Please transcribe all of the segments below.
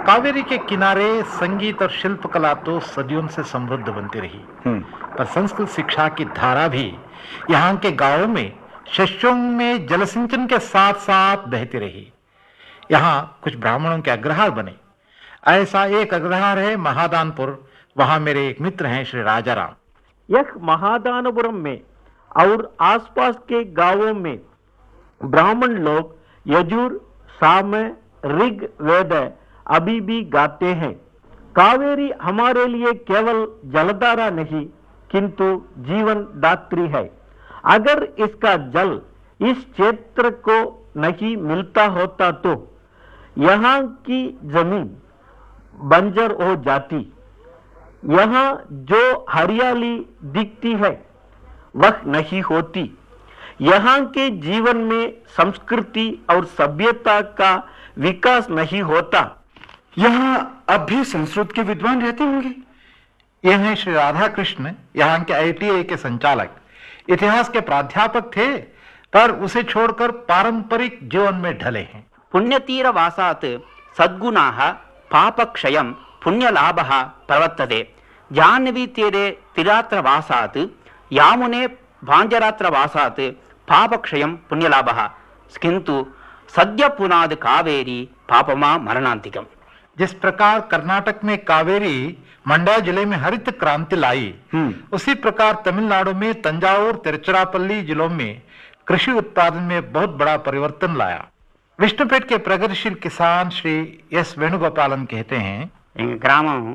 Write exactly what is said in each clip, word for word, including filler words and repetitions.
कावेरी के किनारे संगीत और शिल्पकला तो सदियों से समृद्ध बनती रही, पर संस्कृत शिक्षा की धारा भी यहाँ के गांवों में शस्यों में जलसिंचन के साथ साथ बहती रही। यहाँ कुछ ब्राह्मणों के अग्रहार बने। ऐसा एक अग्रहार है महादानपुर। वहां मेरे एक मित्र हैं श्री राजाराम। यह महादानपुरम में और आसपास के गांवों में ब्राह्मण लोग यजुर, साम, ऋग, वेद अभी भी गाते हैं। कावेरी हमारे लिए केवल जलधारा नहीं किंतु जीवन दात्री है। अगर इसका जल इस क्षेत्र को नहीं मिलता होता तो यहाँ की जमीन बंजर हो जाती। यहाँ जो हरियाली दिखती है वह नहीं होती। यहाँ के जीवन में संस्कृति और सभ्यता का विकास नहीं होता। यहाँ अब भी संस्कृत के विद्वान रहते होंगे। यह हैं श्री राधा कृष्ण, यहाँ के आई टी आई के संचालक। इतिहास के प्राध्यापक थे, पर उसे छोड़कर पारंपरिक जीवन में ढले हैं। पुण्यतीर वासात् सद्गुणाः पापक्षयं पुण्यलाभः प्रवर्तते। जाह्नवी तीरे तिरात्र वासात् यामुने भांजरात्र वासात् पापक्षयं पुण्यलाभः किंतु सद्य पुनाद कावेरी पापमा मरणांतिकम। जिस प्रकार कर्नाटक में कावेरी मंड्या जिले में हरित क्रांति लाई, उसी प्रकार तमिलनाडु में तंजावुर, तिरुचिरापल्ली जिलों में कृषि उत्पादन में बहुत बड़ा परिवर्तन लाया। विष्णुपेट के प्रगतिशील किसान श्री एस वेणुगोपालन कहते हैं, ग्रामम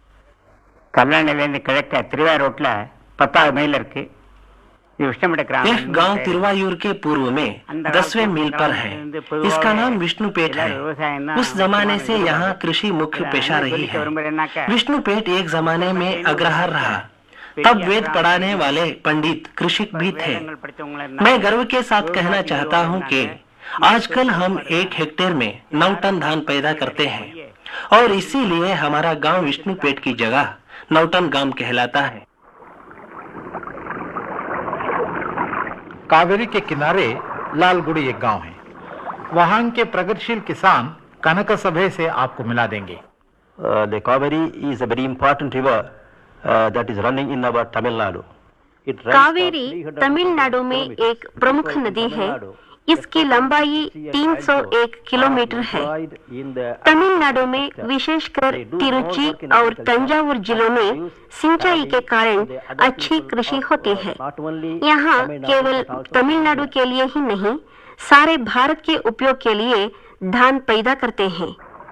कल्याण किழக்க திருவாயூர் ரோட்ல पता மைல் இருக்கு। यह गांव तिरुवायूर के पूर्व में दसवें मील पर है। इसका नाम विष्णुपेट है। उस जमाने से यहाँ कृषि मुख्य पेशा रही है। विष्णुपेट एक जमाने में अग्रहार रहा। तब वेद पढ़ाने वाले पंडित कृषिक भी थे। मैं गर्व के साथ कहना चाहता हूँ कि आजकल हम एक हेक्टेयर में नौ टन धान पैदा करते हैं और इसीलिए हमारा गांव विष्णुपेट की जगह नौ टन गांव कहलाता है। कावेरी के किनारे लालगुड़ी एक गांव है। वहां के प्रगतिशील किसान कनक सभे से आपको मिला देंगे। The Kaveri is a very important river that is running in अवर तमिलनाडु। कावेरी तमिलनाडु में एक प्रमुख नदी है। इसकी लंबाई तीन सौ एक किलोमीटर है। तमिलनाडु में विशेषकर तिरुचि और तंजावुर जिलों में सिंचाई के कारण अच्छी कृषि होती है। यहाँ केवल तमिलनाडु के लिए ही नहीं, सारे भारत के उपयोग के लिए धान पैदा करते हैं।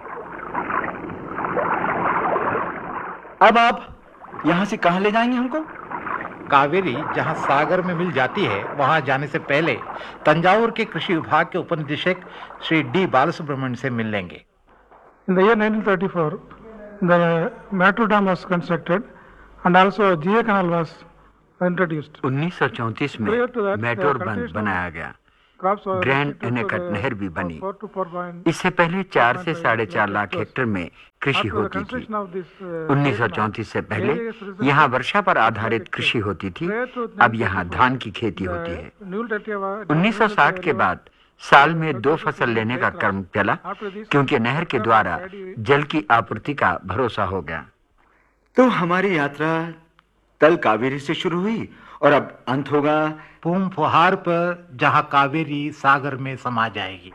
अब आप यहाँ से कहाँ ले जाएंगे हमको? कावेरी जहाँ सागर में मिल जाती है, वहाँ जाने से पहले तंजावुर के कृषि विभाग के उपनिदेशक श्री डी बालसुब्रमण्यन से मिल लेंगे। In the year nineteen thirty-four, the Metro Dam was constructed and also G A Canal was introduced. उन्नीस सौ चौंतीस में मेट्रोर बंद बनाया गया। ग्रैंड एनेकट नहर भी बनी। इससे पहले चार से साढ़े चार लाख हेक्टेयर में कृषि होती थी। उन्नीस सौ चौंतीस से पहले यहाँ वर्षा पर आधारित कृषि होती थी। अब यहाँ धान की खेती होती है। उन्नीस सौ साठ के बाद साल में दो फसल लेने का क्रम चला, क्योंकि नहर के द्वारा जल की आपूर्ति का भरोसा हो गया। तो हमारी यात्रा तल कावेरी से शुरू हुई और अब अंत होगा पूम फुहार पर, जहां कावेरी सागर में समा जाएगी।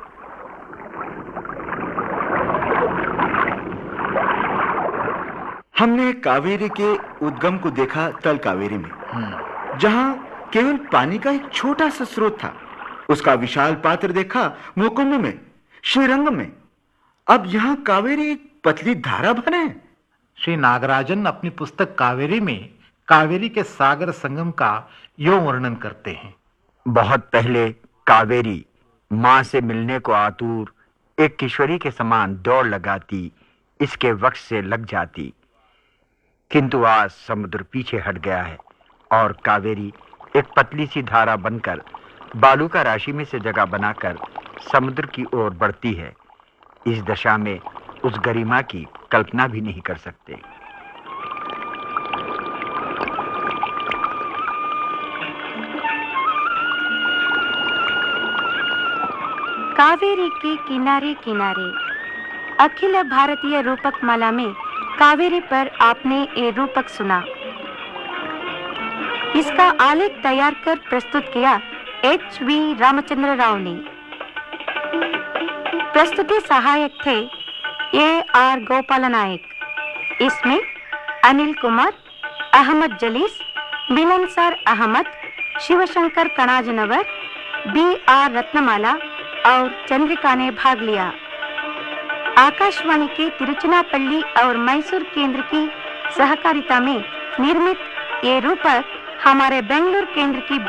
हमने कावेरी के उद्गम को देखा तल कावेरी में, जहां केवल पानी का एक छोटा सा स्रोत था। उसका विशाल पात्र देखा मोकोम में, श्रीरंगम में। अब यहाँ कावेरी एक पतली धारा बने। श्री नागराजन अपनी पुस्तक कावेरी में कावेरी के सागर संगम का यो वर्णन करते हैं। बहुत पहले कावेरी मां से मिलने को आतुर एक किशोरी के समान दौड़ लगाती, इसके वक्ष से लग जाती। किंतु आज समुद्र पीछे हट गया है और कावेरी एक पतली सी धारा बनकर बालू का राशि में से जगह बनाकर समुद्र की ओर बढ़ती है। इस दशा में उस गरिमा की कल्पना भी नहीं कर सकते। कावेरी के किनारे किनारे अखिल भारतीय रूपक माला में कावेरी पर आपने ये रूपक सुना। इसका आलेख तैयार कर प्रस्तुत किया एच वी रामचंद्र राव ने। प्रस्तुति सहायक थे ए आर गोपाल नायक। इसमें अनिल कुमार, अहमद जलीस, मिलनसार अहमद, शिवशंकर कणाजनवर, बी आर रत्नमाला और चंद्रिका ने भाग लिया। आकाशवाणी के तिरुचिनापल्ली और मैसूर केंद्र की सहकारिता में निर्मित ये रूपक हमारे बेंगलुरु केंद्र की